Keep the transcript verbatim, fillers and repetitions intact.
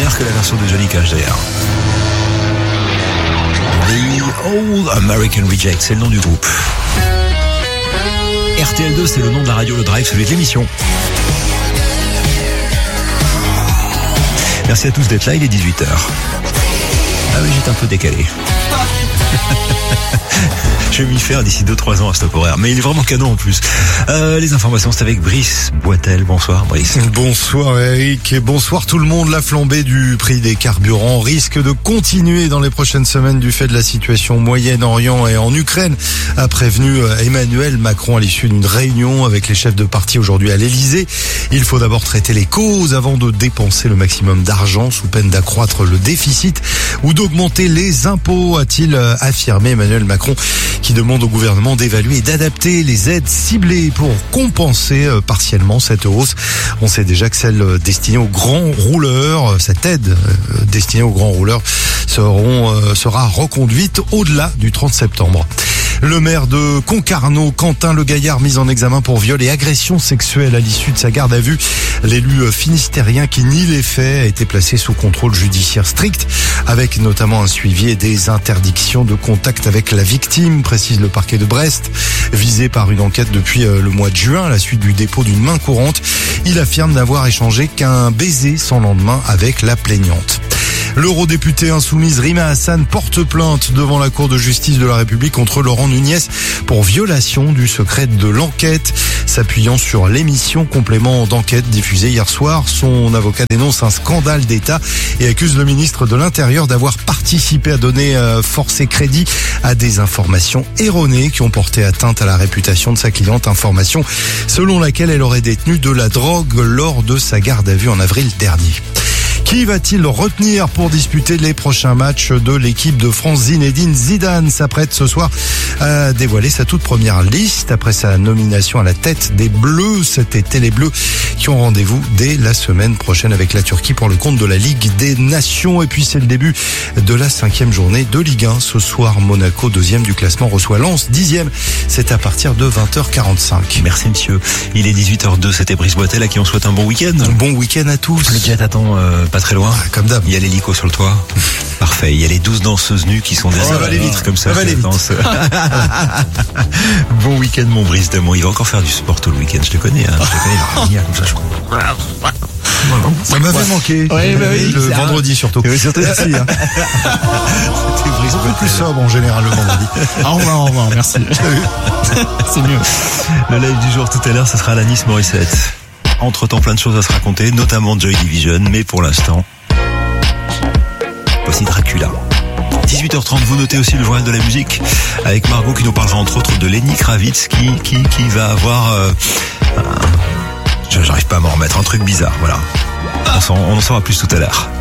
meilleure que la version de Johnny Cash d'ailleurs. The Old American Reject, c'est le nom du groupe. R T L deux, c'est le nom de la radio, le drive, celui de l'émission. Merci à tous d'être là, il est dix-huit heures. Ah oui, j'étais un peu décalé. Je vais m'y faire d'ici deux trois ans à stop horaire. Mais il est vraiment canon en plus. Euh, les informations, c'est avec Brice Boitel. Bonsoir Brice. Bonsoir Eric et bonsoir tout le monde. La flambée du prix des carburants risque de continuer dans les prochaines semaines du fait de la situation au Moyen-Orient et en Ukraine, a prévenu Emmanuel Macron à l'issue d'une réunion avec les chefs de parti aujourd'hui à l'Elysée. Il faut d'abord traiter les causes avant de dépenser le maximum d'argent sous peine d'accroître le déficit ou d'augmenter les impôts, a-t-il affirmé Emmanuel Macron, qui demande au gouvernement d'évaluer et d'adapter les aides ciblées pour compenser partiellement cette hausse. On sait déjà que celle destinée aux grands rouleurs, cette aide destinée aux grands rouleurs seront, sera reconduite au-delà du trente septembre. Le maire de Concarneau, Quentin Le Gaillard, mis en examen pour viol et agression sexuelle à l'issue de sa garde à vue. L'élu finistérien qui nie les faits a été placé sous contrôle judiciaire strict, avec notamment un suivi et des interdictions de contact avec la victime, précise le parquet de Brest. Visé par une enquête depuis le mois de juin à la suite du dépôt d'une main courante, il affirme n'avoir échangé qu'un baiser sans lendemain avec la plaignante. L'eurodéputée insoumise Rima Hassan porte plainte devant la Cour de justice de la République contre Laurent Nunez pour violation du secret de l'enquête. S'appuyant sur l'émission Complément d'enquête diffusée hier soir, son avocat dénonce un scandale d'État et accuse le ministre de l'Intérieur d'avoir participé à donner euh, force et crédit à des informations erronées qui ont porté atteinte à la réputation de sa cliente. Information selon laquelle elle aurait détenu de la drogue lors de sa garde à vue en avril dernier. Qui va-t-il retenir pour disputer les prochains matchs de l'équipe de France? Zinedine Zidane s'apprête ce soir à dévoiler sa toute première liste après sa nomination à la tête des Bleus. Cet été, les Bleus qui ont rendez-vous dès la semaine prochaine avec la Turquie pour le compte de la Ligue des Nations. Et puis c'est le début de la cinquième journée de Ligue un. Ce soir, Monaco, deuxième du classement, reçoit Lens, dixième. C'est à partir de vingt heures quarante-cinq. Merci monsieur. Il est dix-huit heures deux, c'était Brice Boitel à qui on souhaite un bon week-end. Bon week-end à tous. Le jet attend euh, pas très loin. Comme d'hab. Il y a l'hélico sur le toit. Parfait. Il y a les douze danseuses nues qui sont des oh, vite. Comme ça. ça Qui dansent. Bon week-end, mon Brice d'amour. Il va encore faire du sport tout le week-end. Je te connais. Hein. Je te connais. Il va revenir comme ça. Je... Ça m'avait manqué. Oui, bah oui, le vendredi surtout. Oui, surtout ici. Hein. C'était Brice un peu plus sobre en général le vendredi. Au revoir, au revoir. Merci. C'est mieux. Le live du jour tout à l'heure, ce sera Alanis Morissette. Entre-temps, plein de choses à se raconter, notamment Joy Division, mais pour l'instant, voici Dracula. dix-huit heures trente, vous notez aussi le journal de la musique avec Margot qui nous parlera entre autres de Lenny Kravitz qui, qui, qui va avoir... Euh, un... J'arrive pas à m'en remettre, un truc bizarre, voilà. On, s'en, on en saura plus tout à l'heure.